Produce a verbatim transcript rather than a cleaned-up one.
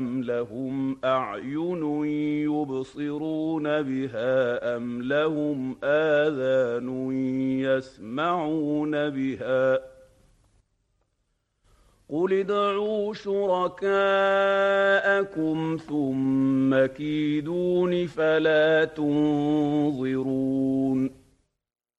أَمْ لَهُمْ أَعْيُنٌ يُبْصِرُونَ بِهَا أَمْ لَهُمْ آذَانٌ يَسْمَعُونَ بِهَا ۗ قُلِ ادْعُوا شُرَكَاءَكُمْ ثُمَّ كِيدُونِ فَلَا تُنظِرُونِ